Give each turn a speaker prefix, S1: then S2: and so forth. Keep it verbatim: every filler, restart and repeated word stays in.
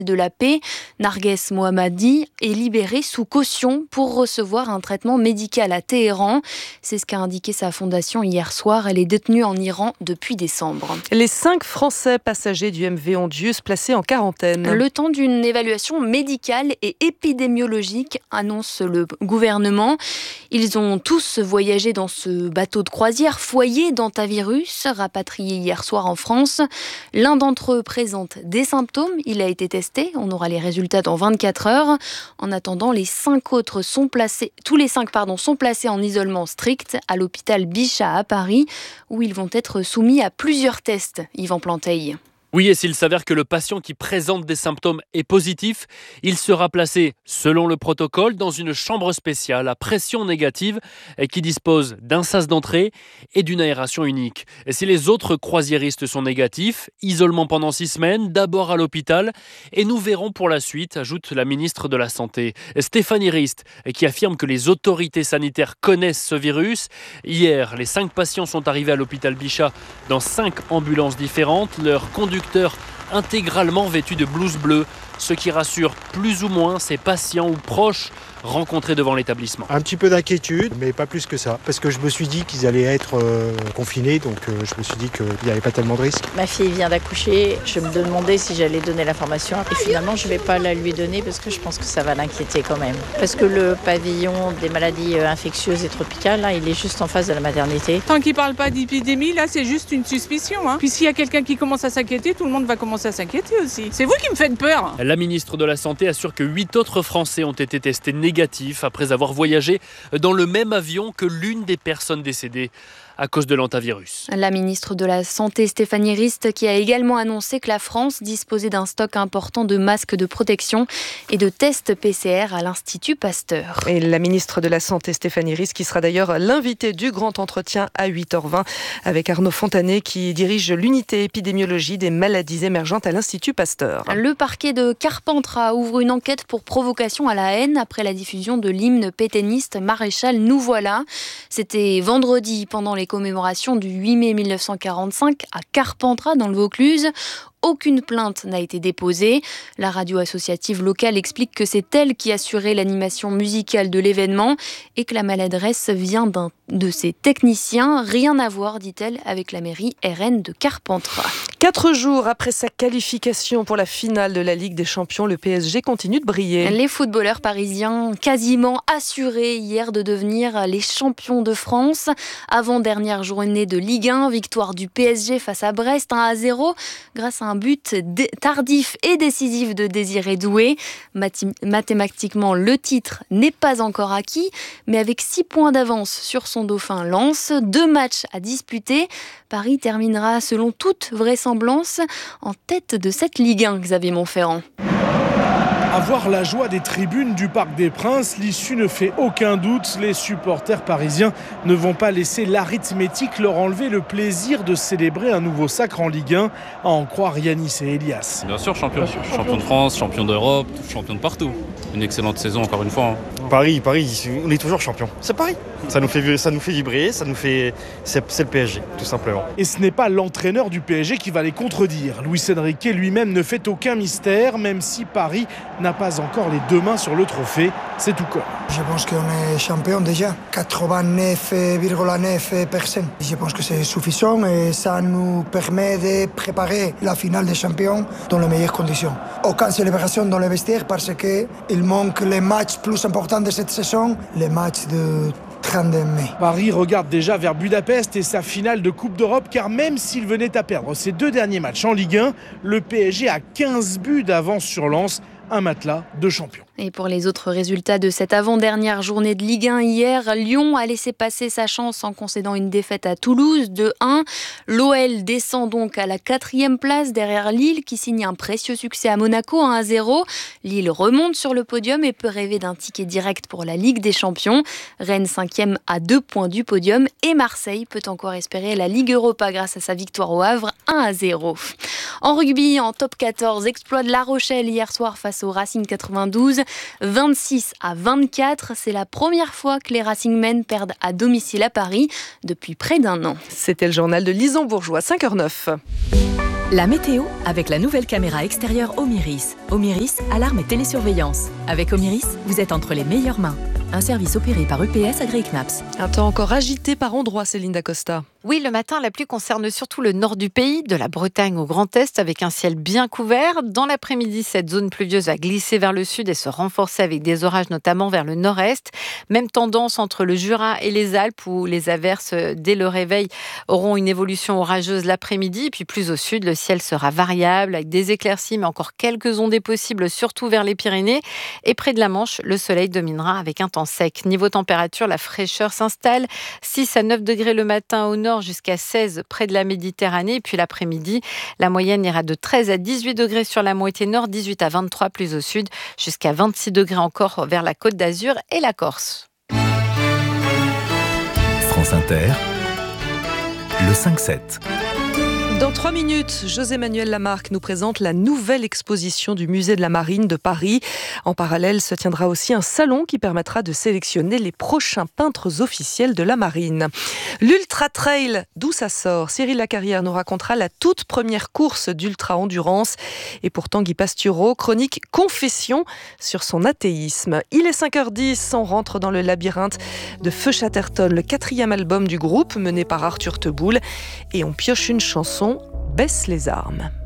S1: de la paix, Narges Mohammadi, est libérée sous caution pour recevoir un traitement médical à Téhéran. C'est ce qu'a indiqué sa fondation hier soir. Elle est détenue en Iran depuis décembre.
S2: Les cinq Français passagers du M V Ondius placés en quarantaine.
S1: Le temps d'une évaluation médicale et épidémiologique, annonce le gouvernement. Ils ont tous voyagé dans ce bateau de croisière Foyer d'Antavirus, rapatrié hier soir en France. L'un d'entre eux présente des symptômes. Il a été testé. On aura les résultats dans vingt-quatre heures. En attendant, les cinq autres sont placés, tous les cinq pardon, sont placés en isolement strict à l'hôpital Bichat à Paris, où ils vont être soumis à plusieurs tests. Yvan Planteil.
S3: Oui, et s'il s'avère que le patient qui présente des symptômes est positif, il sera placé, selon le protocole, dans une chambre spéciale à pression négative et qui dispose d'un sas d'entrée et d'une aération unique. Et si les autres croisiéristes sont négatifs, isolement pendant six semaines, d'abord à l'hôpital, et nous verrons pour la suite, ajoute la ministre de la Santé, Stéphanie Rist, qui affirme que les autorités sanitaires connaissent ce virus. Hier, les cinq patients sont arrivés à l'hôpital Bichat dans cinq ambulances différentes. Leurs conducteurs intégralement vêtus de blouse bleue, ce qui rassure plus ou moins ces patients ou proches rencontrés devant l'établissement.
S4: Un petit peu d'inquiétude, mais pas plus que ça, parce que je me suis dit qu'ils allaient être euh, confinés, donc euh, je me suis dit qu'il n'y avait pas tellement de risques.
S5: Ma fille vient d'accoucher, je me demandais si j'allais donner l'information, et finalement je ne vais pas la lui donner parce que je pense que ça va l'inquiéter quand même. Parce que le pavillon des maladies infectieuses et tropicales, là, il est juste en face de la maternité.
S6: Tant qu'il ne parle pas d'épidémie, là c'est juste une suspicion. Hein. Puis s'il y a quelqu'un qui commence à s'inquiéter, tout le monde va commencer à s'inquiéter aussi. C'est vous qui me faites peur.
S3: La ministre de la Santé assure que huit autres Français ont été testés négatifs après avoir voyagé dans le même avion que l'une des personnes décédées à cause de l'antavirus.
S1: La ministre de la Santé, Stéphanie Rist, qui a également annoncé que la France disposait d'un stock important de masques de protection et de tests P C R à l'Institut Pasteur.
S2: Et la ministre de la Santé, Stéphanie Rist, qui sera d'ailleurs l'invitée du grand entretien à huit heures vingt avec Arnaud Fontanet, qui dirige l'unité épidémiologie des maladies émergentes à l'Institut Pasteur.
S1: Le parquet de Carpentras ouvre une enquête pour provocation à la haine après la diffusion de l'hymne pétainiste Maréchal nous voilà. C'était vendredi pendant les commémorations du huit mai mille neuf cent quarante-cinq à Carpentras dans le Vaucluse. Aucune plainte n'a été déposée. La radio associative locale explique que c'est elle qui assurait l'animation musicale de l'événement et que la maladresse vient d'un de ses techniciens. Rien à voir, dit-elle, avec la mairie R N de Carpentras.
S2: Quatre jours après sa qualification pour la finale de la Ligue des Champions, le P S G continue de briller.
S1: Les footballeurs parisiens quasiment assurés hier de devenir les champions de France. Avant-dernière journée de Ligue un, victoire du P S G face à Brest, un à zéro, grâce à un but tardif et décisif de Désiré Doué. Mathématiquement, le titre n'est pas encore acquis, mais avec six points d'avance sur son dauphin Lens, deux matchs à disputer, Paris terminera selon toute vraisemblance en tête de cette Ligue un, Xavier Montferrand.
S7: Avoir la joie des tribunes du Parc des Princes, l'issue ne fait aucun doute. Les supporters parisiens ne vont pas laisser l'arithmétique leur enlever le plaisir de célébrer un nouveau sacre en Ligue un, à en croire Yanis et Elias.
S8: Bien sûr, champion. Champion de France, champion d'Europe, champion de partout. Une excellente saison encore une fois. Hein.
S9: Paris, Paris, on est toujours champion. C'est Paris. Ça nous fait, ça nous fait vibrer, ça nous fait... c'est, c'est le P S G, tout simplement.
S7: Et ce n'est pas l'entraîneur du P S G qui va les contredire. Luis Enrique lui-même ne fait aucun mystère, même si Paris n'a pas encore les deux mains sur le trophée. C'est tout comme.
S10: Je pense qu'on est champion déjà. quatre-vingt-neuf virgule neuf pour cent. Je pense que c'est suffisant et ça nous permet de préparer la finale des champions dans les meilleures conditions. Aucune célébration dans les vestiaires parce qu'il manque les matchs plus importants de cette saison, les matchs de trente mai.
S7: Paris regarde déjà vers Budapest et sa finale de Coupe d'Europe, car même s'il venait à perdre ses deux derniers matchs en Ligue un, le P S G a quinze buts d'avance sur Lens, un matelas de champion.
S1: Et pour les autres résultats de cette avant-dernière journée de Ligue un hier, Lyon a laissé passer sa chance en concédant une défaite à Toulouse de un. L'O L descend donc à la quatrième place derrière Lille qui signe un précieux succès à Monaco un à zéro. Lille remonte sur le podium et peut rêver d'un ticket direct pour la Ligue des Champions. Rennes cinquième à deux points du podium et Marseille peut encore espérer la Ligue Europa grâce à sa victoire au Havre un à zéro. En rugby, en top quatorze, exploit de La Rochelle hier soir face face au Racing quatre-vingt-douze, vingt-six à vingt-quatre. C'est la première fois que les Racingmen perdent à domicile à Paris depuis près d'un an.
S2: C'était le journal de Lison Bourgeois, cinq heures neuf.
S11: La météo avec la nouvelle caméra extérieure Omiris. Omiris, alarme et télésurveillance. Avec Omiris, vous êtes entre les meilleures mains. Un service opéré par U P S AgriKnaps.
S2: Un temps encore agité par endroits, Céline Dacosta.
S12: Oui, le matin, la pluie concerne surtout le nord du pays, de la Bretagne au Grand Est, avec un ciel bien couvert. Dans l'après-midi, cette zone pluvieuse va glisser vers le sud et se renforcer avec des orages, notamment vers le nord-est. Même tendance entre le Jura et les Alpes, où les averses, dès le réveil, auront une évolution orageuse l'après-midi. Puis plus au sud, le ciel sera variable, avec des éclaircies, mais encore quelques ondées possibles, surtout vers les Pyrénées. Et près de la Manche, le soleil dominera avec un temps sec. Niveau température, la fraîcheur s'installe. six à neuf degrés le matin au nord, jusqu'à seize près de la Méditerranée. Et puis l'après-midi, la moyenne ira de treize à dix-huit degrés sur la moitié nord, dix-huit à vingt-trois plus au sud, jusqu'à vingt-six degrés encore vers la Côte d'Azur et la Corse.
S13: France Inter, le cinq sept.
S2: Dans trois minutes, José-Manuel Lamarque nous présente la nouvelle exposition du Musée de la Marine de Paris. En parallèle, se tiendra aussi un salon qui permettra de sélectionner les prochains peintres officiels de la Marine. L'Ultra Trail, d'où ça sort? Cyril Lacarrière nous racontera la toute première course d'ultra-endurance. Et pourtant, Guy Pastureau chronique Confession sur son athéisme. Il est cinq heures dix, on rentre dans le labyrinthe de Feu Chatterton, le quatrième album du groupe mené par Arthur Teboul. Et on pioche une chanson, Baisse les armes.